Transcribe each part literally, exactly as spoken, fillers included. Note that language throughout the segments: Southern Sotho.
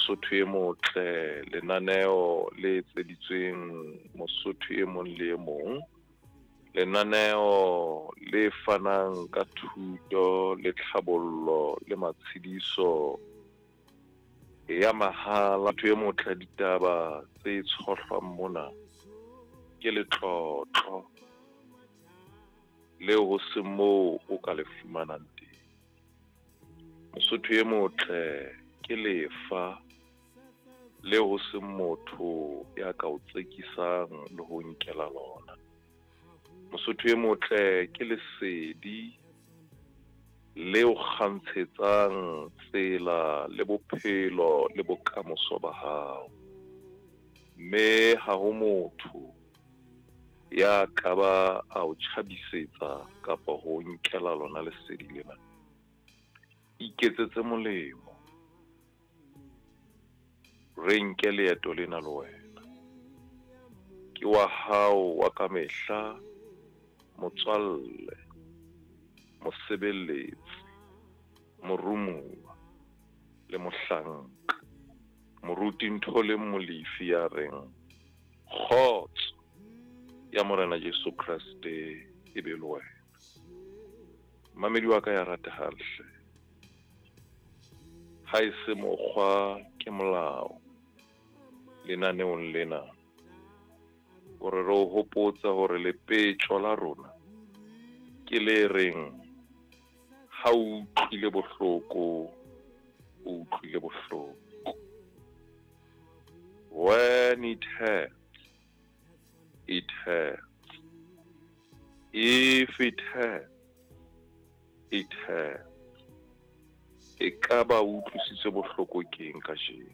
Mosotho e motle lenaneo le etseditsweng Mosotho e mong le e mong, lenaneo le fanang ka thuto le tlhabollo le matshediso ya mahala. Motho e motle ditaba tse tshohlwang mona ke letlotlo leo ho se moo o ka le fumanang teng. Mosotho e motle ke lefa leo ho se motho ya ka o tsekisang le ho nkela lona. Mosotho e motle ke lesedi leo kgantshetsang tsela le bophelo le bokamoso ba hao, mme ha ho motho ya ka ba a o tjhabisetsa kapa ho nkela lona lesedi lena. Iketsetse molemo, re nke leeto lena le wena. Ke wa hao wa ka mehla, motswalle, mosebeletsi, morumuwa le mohlanka, moruti ntho le molefi ya reng kgotso ya Morena Jesu Kriste e be le wena. Mamedi wa ka ya ratehahle, ha e se mokgwa ke molao lenaneong lena hore re o hopotsa hore lepetjo la rona ke le reng ha o utlwile bohloko o utlwile bohloko. When it hurts, it hurts. If it hurts, it hurts. E ka ba utlwisitse bohloko keng ka jeno?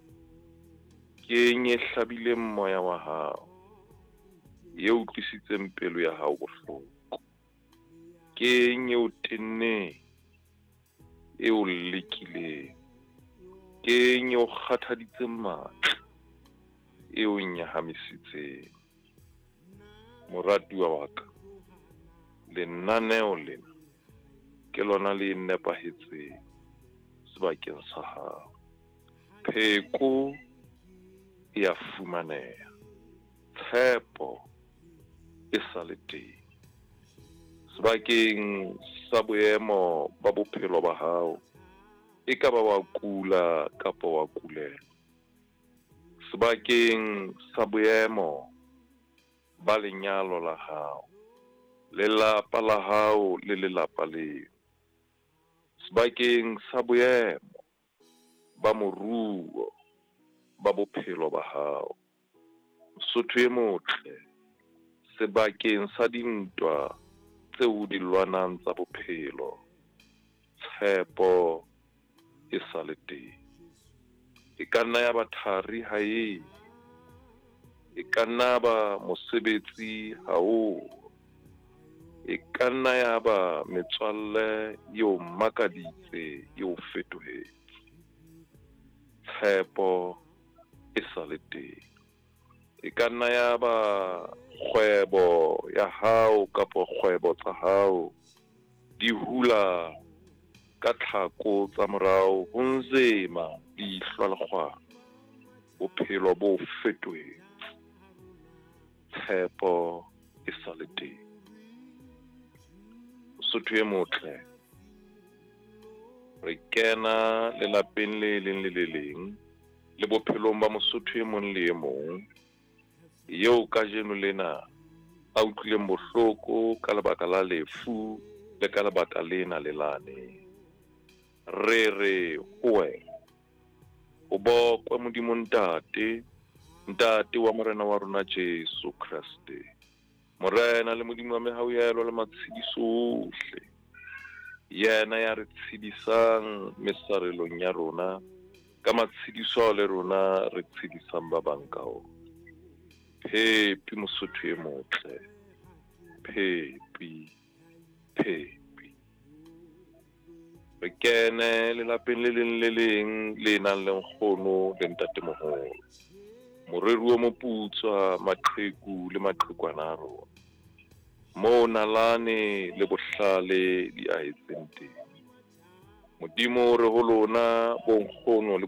Ke eng e hlabileng moya wa hao, e utlwisitseng pelo ya hao bohloko? Ke eng e o tenneng, e o lekileng? Ke eng e o kgathaditseng matla, e o nyahamisitseng? Moratuwa wa ka, lenaneo lena ke lona le nepahetseng sebakeng sa hao. Pheko e a fumaneha, tshepo e sa le teng sebakeng sa boemo ba bophelo ba hao. E ka ba wa kula kapa wa kulela, sebakeng sa boemo ba lenyalo la hao, lelapa la hao le lelapa leo, sebakeng sa boemo ba moruo ba bophelo ba hao. Mosotho e motle, sebakeng sa dintwa tseo di lwanang tsa bophelo, tshepo e sa le teng. E ka nna ya ba thari ha e, e ka nna ba mosebetsi ha o, e ka nna ya ba metswalle eo makaditse eo fetohetse, tshepo e sa le teng. E ka nna ya ba kgwebo ya hao kapa kgwebo tsa hao di hula ka tlhako tsa morao ho nzema dihlwa le kgwana, bophelo bo fetohetse, tshepo e sa le teng. Mosotho e motle, re kena lelapeng le leng le le leng le bophelong ba Mosotho e mong le e mong eo ka jeno lena a utlwileng bohloko ka lebaka la lefu le ka lebaka lena le lane. Re re ho wena, o bokwe Modimo Ntate, Ntate wa Morena wa rona Jesu Kriste, Morena le Modimo wa mehauhelwa le matshediso ohle, yena ya re tshedisang mesarelong ya rona ka matshediso le rona re tshedisang ba bang ka ona. Phepi Mosotho e motle, phepi, phepi. Re kene lelapeng le leng le leng le nang le nkgono le ntatemoholo, moreruwa moputswa, maqheku le maqhekwana a rona, moo nalane le bohlale di ahetseng teng. Modimo re ho lona bo nkgono le